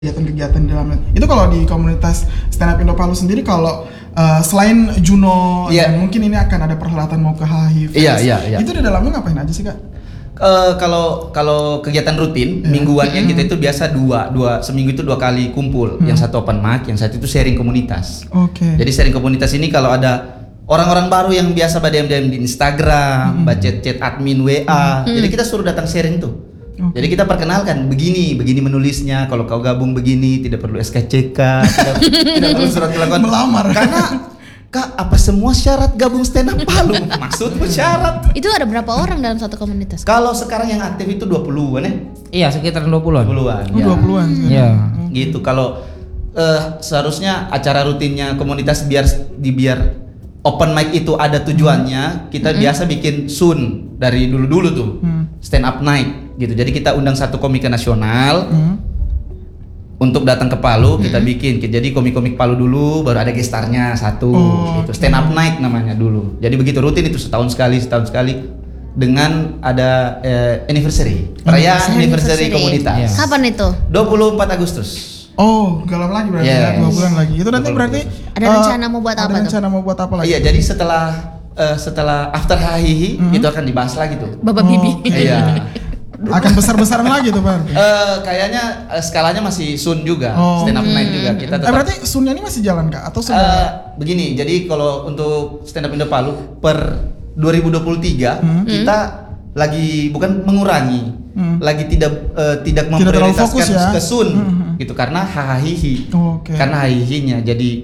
kegiatan-kegiatan di dalamnya. Itu kalau di komunitas stand up Indo Palu sendiri, kalau selain Juno dan mungkin ini akan ada perhelatan mau ke HIF. Iya. Itu di dalamnya ngapain aja sih, Kak? Kalau kegiatan rutin mingguannya kita itu biasa dua seminggu itu 2 kali kumpul. Yang satu open mic, yang satu itu sharing komunitas. Oke. Jadi sharing komunitas ini kalau ada orang-orang baru yang biasa DM di Instagram, chat admin WA, jadi kita suruh datang sharing tuh. Jadi kita perkenalkan begini menulisnya. Kalau kau gabung begini, tidak perlu SKCK, tidak perlu surat kelakuan melamar. Karena Kak, apa semua syarat gabung stand up Palu? Maksudmu syarat? Itu ada berapa orang dalam satu komunitas? Kalau sekarang yang aktif itu 20-an ya? Iya, sekitar 20-an. 20-an. Ya. 20-an. Iya. Gitu. Kalau seharusnya acara rutinnya komunitas biar open mic itu ada tujuannya, kita biasa bikin sun dari dulu-dulu tuh. Stand up night gitu. Jadi kita undang satu komika nasional untuk datang ke Palu, kita bikin. Jadi komik-komik Palu dulu, baru ada gestarnya satu gitu. Stand up night namanya dulu. Jadi begitu rutin itu setahun sekali dengan ada anniversary. Perayaan anniversary komunitas. Kapan itu? 24 Agustus. Oh, galam lagi berarti ya, 2 bulan lagi. Itu nanti berarti ada rencana mau buat apa tuh? Ada rencana mau buat apa lagi? Iya, jadi setelah after hahihi itu akan dibahas lagi tuh. Bapak Bibi. Iya. Akan besar-besaran lagi tuh, Pak. Kayaknya skalanya masih sun juga, stand up night juga kita tetap. Berarti sunnya ini masih jalan, Kak? Atau sudah? Begini, jadi kalau untuk stand up Indo Palu per 2023 kita lagi bukan mengurangi, lagi tidak memprioritaskan ke sun gitu karena hahihi. Karena hahihinya. Jadi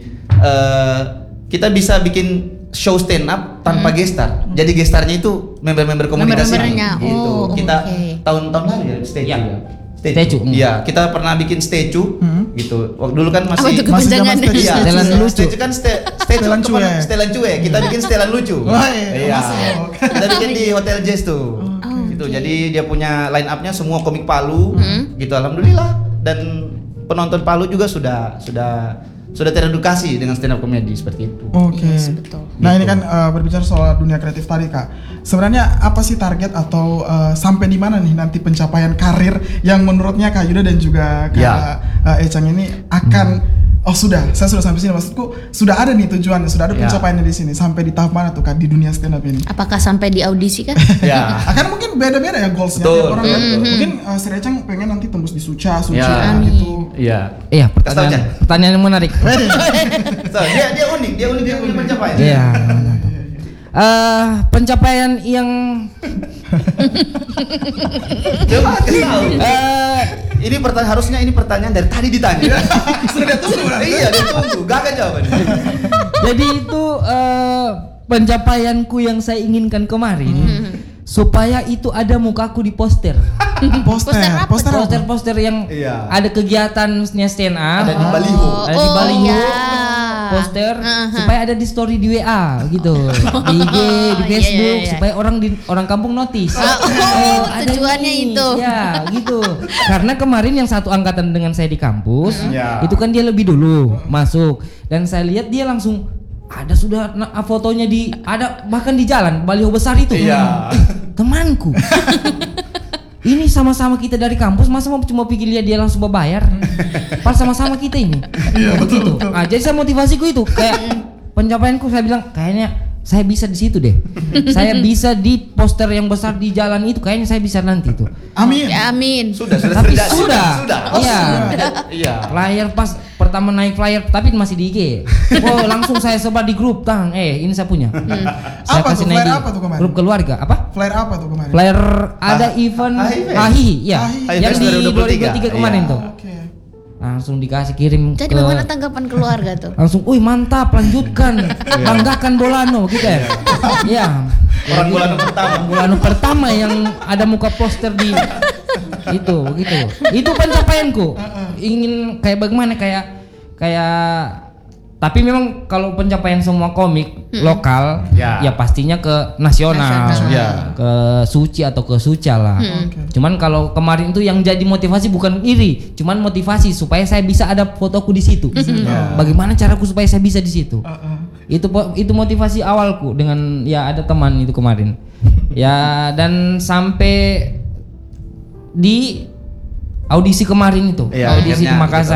kita bisa bikin show stand up tanpa gestar. Jadi gestarnya itu member-member komunitas ini gitu. Kita tahun-tahun lalu ya statue. Iya, kita pernah bikin statue gitu. Waktu dulu kan masih zaman statue. Iya, setelan lucu. Statue kan setelan cuek. Kita bikin setelan lucu. Iya. Kita bikin di Hotel Jazz tuh. Gitu. Jadi dia punya line up-nya semua komik Palu gitu. Alhamdulillah, dan penonton Palu juga sudah teredukasi dengan stand up comedy seperti itu. Oke. Yes, betul. Nah, ini kan berbicara soal dunia kreatif tadi, Kak. Sebenarnya apa sih target atau sampai di mana nih nanti pencapaian karir yang menurutnya Kak Yuda dan juga Kak Echang ini akan saya sudah sampai sini, maksudku sudah ada nih tujuannya, sudah ada pencapaiannya di sini. Sampai di tahap mana tuh, Kak, di dunia stand up ini? Apakah sampai di audisi kan? Ya. Akan mungkin beda-beda ya goalsnya tiap orang kan. Mungkin Sir Echang pengen nanti tembus di Suci gitu. Iya. Iya, pertanyaan yang menarik. Dia unik, dia punya pencapaian. Iya. Pencapaian yang Coba kasih tahu. Ini pertanyaan dari tadi ditanya. Sudah dia tunggu. Iya, dia tunggu. Gak akan jawabannya. jadi itu pencapaianku yang saya inginkan kemarin. Supaya itu ada mukaku di poster. Poster yang ada kegiatannya stand up. Ada di baliho. Ada di baliho. Poster supaya ada di story di WA gitu. Di IG, di Facebook supaya orang kampung notice. Tujuannya itu. Ya, gitu. Karena kemarin yang satu angkatan dengan saya di kampus, itu kan dia lebih dulu masuk dan saya lihat dia langsung ada sudah fotonya ada bahkan di jalan baliho besar itu. Iya. Temanku. Ini sama-sama kita dari kampus, masa mau cuma pikir lihat dia langsung bayar? Pas sama-sama kita ini. Iya, betul. Nah, jadi saya motivasiku itu kayak pencapaianku, saya bilang kayaknya saya bisa di situ deh. Saya bisa di poster yang besar di jalan itu, kayaknya saya bisa nanti tuh. Amin. Ya, amin. Sudah. Iya. Flyer pas pertama naik flyer tapi masih di IG. Oh, langsung saya sebar di grup, ini saya punya. Saya Apa kasih tuh? Flyer naik apa tuh kemarin? grup keluarga. Apa? Flyer apa tuh kemarin? Flyer ada event HIHI, ya. Yang di 2023 kemarin tuh. Oke. Langsung dikasih kirim Jadi bagaimana tanggapan keluarga tuh? langsung, mantap, lanjutkan, banggakan Bolano gitu ya. Iya. Orang Bolano pertama yang ada muka poster di itu begitu. Itu pencapaianku. Ingin kayak bagaimana kayak tapi memang kalau pencapaian semua komik lokal ya pastinya ke nasional. Ke Suci atau ke Suca lah. Cuman kalau kemarin itu yang jadi motivasi bukan iri, cuman motivasi supaya saya bisa ada fotoku di situ. Bagaimana caraku supaya saya bisa di situ? Itu motivasi awalku dengan ada teman itu kemarin. Ya, dan sampai di audisi kemarin itu, Iya, audisi di akhirnya Makassar.